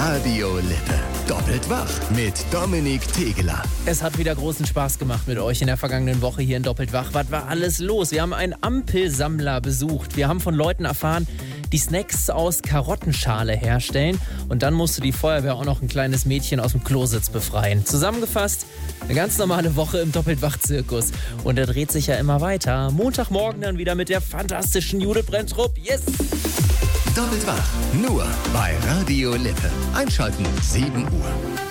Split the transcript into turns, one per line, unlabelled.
Radio Lippe. Doppelt wach mit Dominik Tegeler.
Es hat wieder großen Spaß gemacht mit euch in der vergangenen Woche hier in Doppelt wach. Was war alles los? Wir haben einen Ampelsammler besucht. Wir haben von Leuten erfahren, die Snacks aus Karottenschale herstellen. Und dann musste die Feuerwehr auch noch ein kleines Mädchen aus dem Klositz befreien. Zusammengefasst, eine ganz normale Woche im Doppelt-wach-Zirkus. Und er dreht sich ja immer weiter. Montagmorgen dann wieder mit der fantastischen Judith Brenntrup. Yes!
Doppelt wach, nur bei Radio Lippe. Einschalten, 7 Uhr.